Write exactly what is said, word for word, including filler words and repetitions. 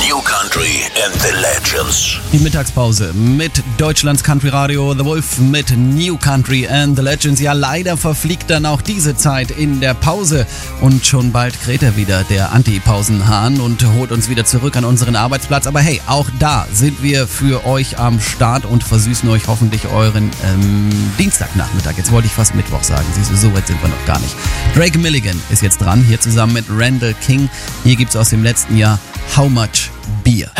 New Country and the Legends. Die Mittagspause mit Deutschlands Country Radio, The Wolf mit New Country and the Legends. Ja, leider verfliegt dann auch diese Zeit in der Pause und schon bald kräht er wieder, der Anti-Pausenhahn, und holt uns wieder zurück an unseren Arbeitsplatz. Aber hey, auch da sind wir für euch am Start und versüßen euch hoffentlich euren ähm, Dienstagnachmittag. Jetzt wollte ich fast Mittwoch sagen, siehst du, so weit sind wir noch gar nicht. Drake Milligan ist jetzt dran, hier zusammen mit Randall King. Hier gibt's aus dem letzten Jahr How Much Beer.